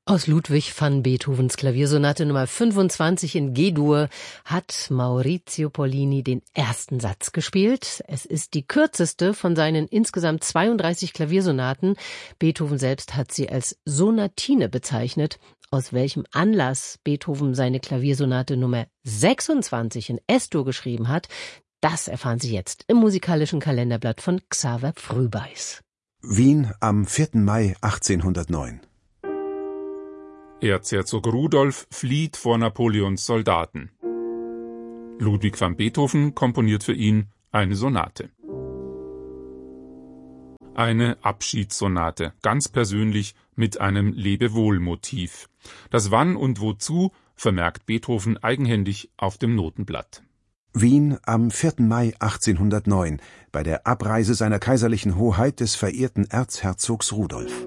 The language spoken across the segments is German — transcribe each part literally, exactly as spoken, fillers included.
Aus Ludwig van Beethovens Klaviersonate Nummer fünfundzwanzig in G-Dur hat Maurizio Pollini den ersten Satz gespielt. Es ist die kürzeste von seinen insgesamt zweiunddreißig Klaviersonaten. Beethoven selbst hat sie als Sonatine bezeichnet. Aus welchem Anlass Beethoven seine Klaviersonate Nummer sechsundzwanzig in S-Dur geschrieben hat, das erfahren Sie jetzt im musikalischen Kalenderblatt von Xaver Frühbeis. Wien am vierten Mai achtzehnhundertneun. Erzherzog Rudolf flieht vor Napoleons Soldaten. Ludwig van Beethoven komponiert für ihn eine Sonate. Eine Abschiedssonate, ganz persönlich mit einem Lebewohl-Motiv. Das Wann und Wozu vermerkt Beethoven eigenhändig auf dem Notenblatt. Wien am vierten Mai achtzehnhundertneun, bei der Abreise seiner kaiserlichen Hoheit des verehrten Erzherzogs Rudolf.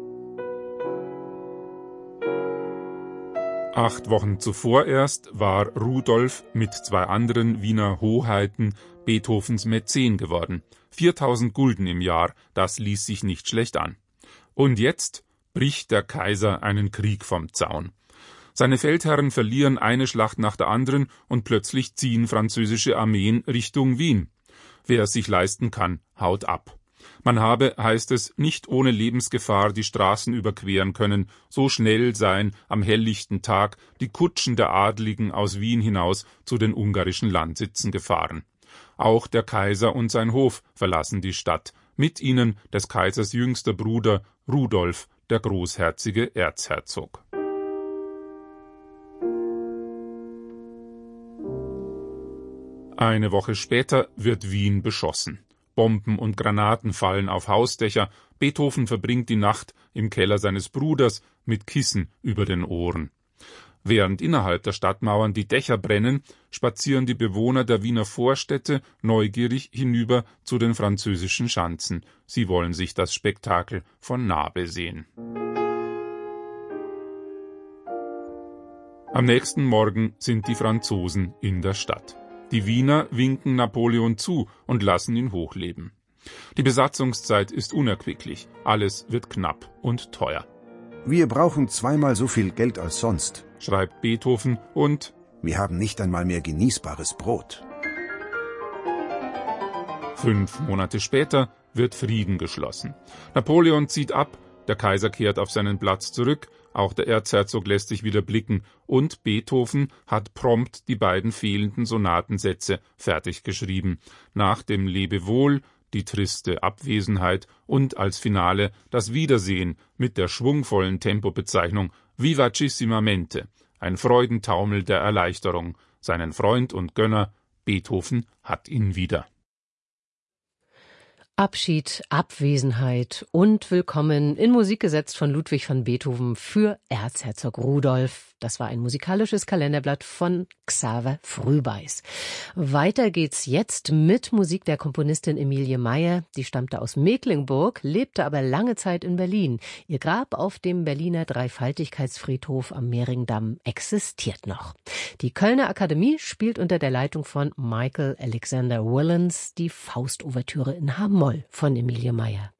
Acht Wochen zuvor erst war Rudolf mit zwei anderen Wiener Hoheiten Beethovens Mäzen geworden. viertausend Gulden im Jahr, das ließ sich nicht schlecht an. Und jetzt bricht der Kaiser einen Krieg vom Zaun. Seine Feldherren verlieren eine Schlacht nach der anderen und plötzlich ziehen französische Armeen Richtung Wien. Wer es sich leisten kann, haut ab. Man habe, heißt es, nicht ohne Lebensgefahr die Straßen überqueren können, so schnell seien am helllichten Tag die Kutschen der Adligen aus Wien hinaus zu den ungarischen Landsitzen gefahren. Auch der Kaiser und sein Hof verlassen die Stadt, mit ihnen des Kaisers jüngster Bruder Rudolf, der großherzige Erzherzog. Eine Woche später wird Wien beschossen. Bomben und Granaten fallen auf Hausdächer. Beethoven verbringt die Nacht im Keller seines Bruders mit Kissen über den Ohren. Während innerhalb der Stadtmauern die Dächer brennen, spazieren die Bewohner der Wiener Vorstädte neugierig hinüber zu den französischen Schanzen. Sie wollen sich das Spektakel von nah besehen. Am nächsten Morgen sind die Franzosen in der Stadt. Die Wiener winken Napoleon zu und lassen ihn hochleben. Die Besatzungszeit ist unerquicklich. Alles wird knapp und teuer. Wir brauchen zweimal so viel Geld als sonst, schreibt Beethoven, und wir haben nicht einmal mehr genießbares Brot. Fünf Monate später wird Frieden geschlossen. Napoleon zieht ab, der Kaiser kehrt auf seinen Platz zurück, auch der Erzherzog lässt sich wieder blicken, und Beethoven hat prompt die beiden fehlenden Sonatensätze fertig geschrieben. Nach dem Lebewohl die triste Abwesenheit und als Finale das Wiedersehen mit der schwungvollen Tempobezeichnung Vivacissimamente, ein Freudentaumel der Erleichterung. Seinen Freund und Gönner Beethoven hat ihn wieder. Abschied, Abwesenheit und Willkommen in Musik gesetzt von Ludwig van Beethoven für Erzherzog Rudolf. Das war ein musikalisches Kalenderblatt von Xaver Frühbeis. Weiter geht's jetzt mit Musik der Komponistin Emilie Meyer. Die stammte aus Mecklenburg, lebte aber lange Zeit in Berlin. Ihr Grab auf dem Berliner Dreifaltigkeitsfriedhof am Mehringdamm existiert noch. Die Kölner Akademie spielt unter der Leitung von Michael Alexander Willens die Faustouvertüre in H-Moll von Emilie Meyer.